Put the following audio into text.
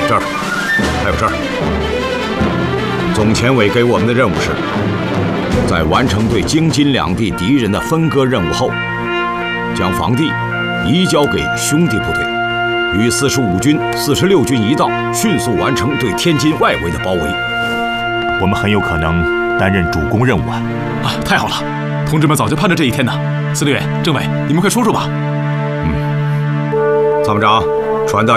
这儿，还有这儿。总前委给我们的任务是，在完成对京津两地敌人的分割任务后，将防地移交给兄弟部队，与45军、46军一道，迅速完成对天津外围的包围。 我们很有可能担任主攻任务啊！ 啊，太好了！同志们早就盼着这一天呢。司令员、政委，你们快说说吧。 参谋长，传达